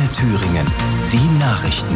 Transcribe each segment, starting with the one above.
Thüringen. Die Nachrichten.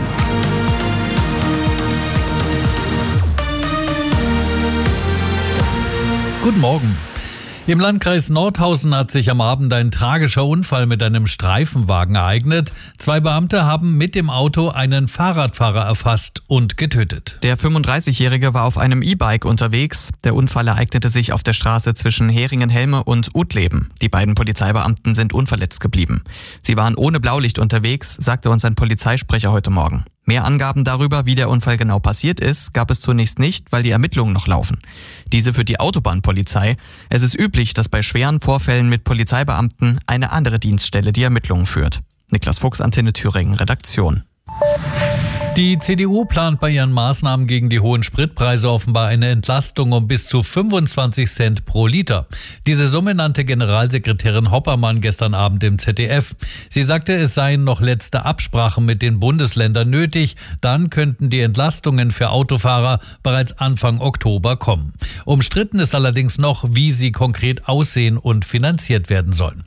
Guten Morgen. Im Landkreis Nordhausen hat sich am Abend ein tragischer Unfall mit einem Streifenwagen ereignet. 2 Beamte haben mit dem Auto einen Fahrradfahrer erfasst und getötet. Der 35-Jährige war auf einem E-Bike unterwegs. Der Unfall ereignete sich auf der Straße zwischen Heringen-Helme und Utleben. Die beiden Polizeibeamten sind unverletzt geblieben. Sie waren ohne Blaulicht unterwegs, sagte uns ein Polizeisprecher heute Morgen. Mehr Angaben darüber, wie der Unfall genau passiert ist, gab es zunächst nicht, weil die Ermittlungen noch laufen. Diese führt die Autobahnpolizei. Es ist üblich, dass bei schweren Vorfällen mit Polizeibeamten eine andere Dienststelle die Ermittlungen führt. Niklas Fuchs, Antenne Thüringen, Redaktion. Die CDU plant bei ihren Maßnahmen gegen die hohen Spritpreise offenbar eine Entlastung um bis zu 25 Cent pro Liter. Diese Summe nannte Generalsekretärin Hoppermann gestern Abend im ZDF. Sie sagte, es seien noch letzte Absprachen mit den Bundesländern nötig. Dann könnten die Entlastungen für Autofahrer bereits Anfang Oktober kommen. Umstritten ist allerdings noch, wie sie konkret aussehen und finanziert werden sollen.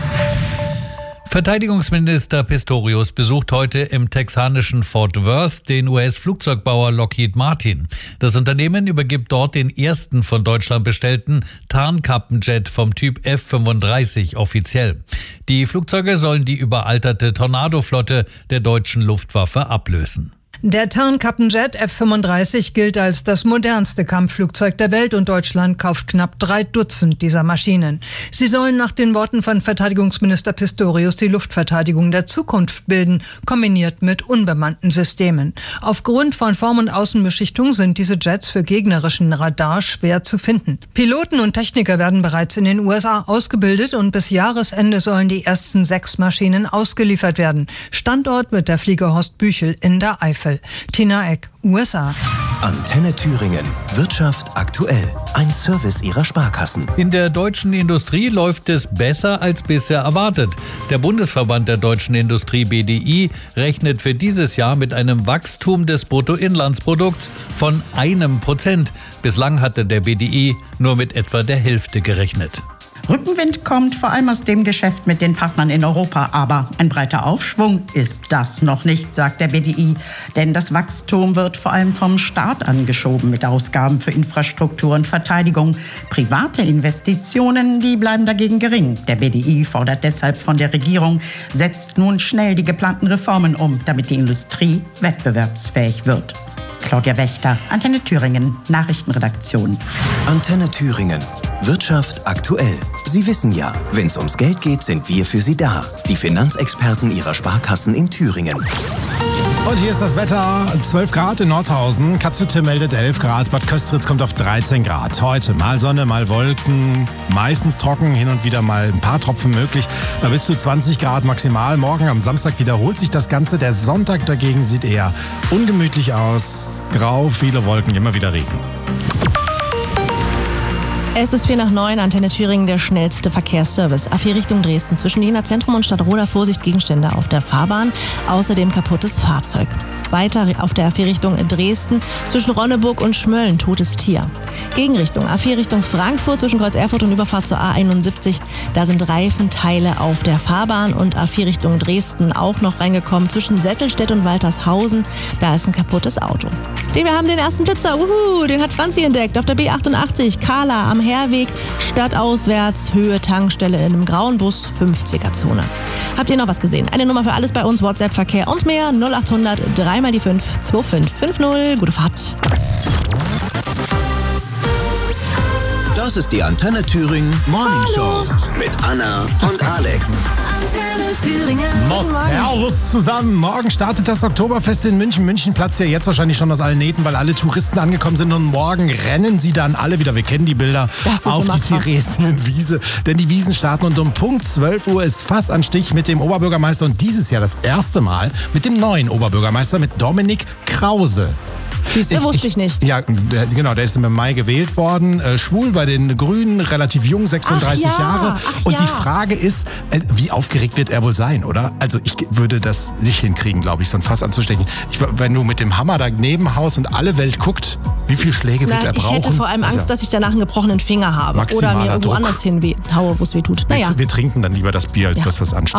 Verteidigungsminister Pistorius besucht heute im texanischen Fort Worth den US-Flugzeugbauer Lockheed Martin. Das Unternehmen übergibt dort den ersten von Deutschland bestellten Tarnkappenjet vom Typ F-35 offiziell. Die Flugzeuge sollen die überalterte Tornado-Flotte der deutschen Luftwaffe ablösen. Der Tarnkappenjet F-35 gilt als das modernste Kampfflugzeug der Welt und Deutschland kauft knapp 3 Dutzend dieser Maschinen. Sie sollen nach den Worten von Verteidigungsminister Pistorius die Luftverteidigung der Zukunft bilden, kombiniert mit unbemannten Systemen. Aufgrund von Form- und Außenbeschichtung sind diese Jets für gegnerischen Radar schwer zu finden. Piloten und Techniker werden bereits in den USA ausgebildet und bis Jahresende sollen die ersten 6 Maschinen ausgeliefert werden. Standort wird der Flieger Horst Büchel in der Eifel. Tina Eck, USA. Antenne Thüringen. Wirtschaft aktuell. Ein Service Ihrer Sparkassen. In der deutschen Industrie läuft es besser als bisher erwartet. Der Bundesverband der deutschen Industrie BDI rechnet für dieses Jahr mit einem Wachstum des Bruttoinlandsprodukts von 1%. Bislang hatte der BDI nur mit etwa der Hälfte gerechnet. Rückenwind kommt vor allem aus dem Geschäft mit den Partnern in Europa. Aber ein breiter Aufschwung ist das noch nicht, sagt der BDI. Denn das Wachstum wird vor allem vom Staat angeschoben mit Ausgaben für Infrastruktur und Verteidigung. Private Investitionen, die bleiben dagegen gering. Der BDI fordert deshalb von der Regierung, setzt nun schnell die geplanten Reformen um, damit die Industrie wettbewerbsfähig wird. Claudia Wächter, Antenne Thüringen, Nachrichtenredaktion. Antenne Thüringen. Wirtschaft aktuell. Sie wissen ja, wenn es ums Geld geht, sind wir für Sie da. Die Finanzexperten Ihrer Sparkassen in Thüringen. Und hier ist das Wetter. 12 Grad in Nordhausen. Katzhütte meldet 11 Grad. Bad Köstritz kommt auf 13 Grad. Heute mal Sonne, mal Wolken. Meistens trocken, hin und wieder mal ein paar Tropfen möglich. Bei bis zu 20 Grad maximal. Morgen am Samstag wiederholt sich das Ganze. Der Sonntag dagegen sieht eher ungemütlich aus. Grau, viele Wolken, immer wieder Regen. Es ist 8:45, Antenne Thüringen, der schnellste Verkehrsservice. A4 Richtung Dresden. Zwischen Jena Zentrum und Stadtroda Vorsicht, Gegenstände auf der Fahrbahn. Außerdem kaputtes Fahrzeug. Weiter auf der A4 Richtung Dresden. Zwischen Ronneburg und Schmölln, totes Tier. Gegenrichtung A4 Richtung Frankfurt. Zwischen Kreuz Erfurt und Überfahrt zur A71. Da sind Reifenteile auf der Fahrbahn. Und A4 Richtung Dresden auch noch reingekommen. Zwischen Sättelstedt und Waltershausen. Da ist ein kaputtes Auto. Wir haben den ersten Blitzer. Den hat Franzi entdeckt. Auf der B88. Kahla am Herweg. Stadtauswärts. Höhe Tankstelle in einem grauen Bus. 50er-Zone. Habt ihr noch was gesehen? Eine Nummer für alles bei uns. WhatsApp-Verkehr und mehr. 0800 3 mal die 5 2550. Gute Fahrt. Das ist die Antenne Thüringen Morning Show mit Anna und Alex. Antenne Thüringen. Servus zusammen. Morgen startet das Oktoberfest in München. München platzt ja jetzt wahrscheinlich schon aus allen Nähten, weil alle Touristen angekommen sind. Und morgen rennen sie dann alle wieder, wir kennen die Bilder, auf die Theresienwiese. Denn die Wiesen starten und um Punkt 12 Uhr ist Fass an Stich mit dem Oberbürgermeister. Und dieses Jahr das erste Mal mit dem neuen Oberbürgermeister, mit Dominik Krause. Siehste, wusste ich nicht. Ja, genau, der ist im Mai gewählt worden. Schwul bei den Grünen, relativ jung, 36 Jahre. Und die Frage ist, wie aufgeregt wird er wohl sein, oder? Also ich würde das nicht hinkriegen, glaube ich, so ein Fass anzustechen. Wenn du mit dem Hammer daneben haust und alle Welt guckt, wie viele Schläge wird er brauchen? Ich hätte vor allem Angst, dass ich danach einen gebrochenen Finger habe. Oder mir irgendwo anders hinhaue, wo es weh tut. Wir trinken dann lieber das Bier, als dass das ansteht.